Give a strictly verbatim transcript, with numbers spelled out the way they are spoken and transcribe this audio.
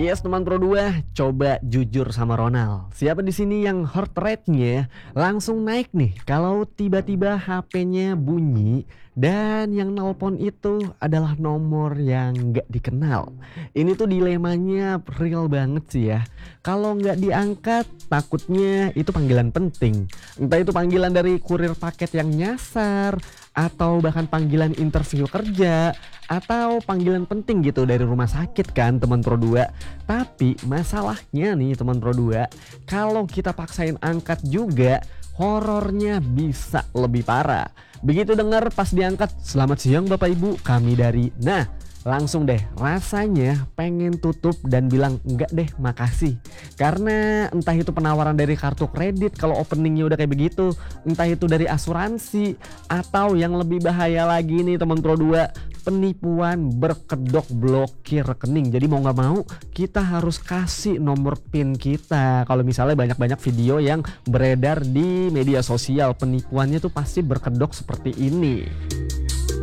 Yes teman Pro dua, coba jujur sama Ronald. Siapa di sini yang heart rate-nya langsung naik nih kalau tiba-tiba H P-nya bunyi dan yang nelpon itu adalah nomor yang nggak dikenal. Ini tuh dilemanya real banget sih ya. Kalau nggak diangkat takutnya itu panggilan penting. Entah itu panggilan dari kurir paket yang nyasar, atau bahkan panggilan interview kerja, atau panggilan penting gitu dari rumah sakit kan teman Pro dua. Tapi masalahnya nih teman Pro dua, kalau kita paksain angkat juga horornya bisa lebih parah. Begitu dengar pas diangkat, "Selamat siang Bapak Ibu, kami dari..." Nah, langsung deh rasanya pengen tutup dan bilang enggak deh makasih. Karena entah itu penawaran dari kartu kredit kalau openingnya udah kayak begitu, entah itu dari asuransi, atau yang lebih bahaya lagi nih teman Pro dua, penipuan berkedok blokir rekening. Jadi mau nggak mau kita harus kasih nomor PIN kita. Kalau misalnya banyak-banyak video yang beredar di media sosial, penipuannya tuh pasti berkedok seperti ini.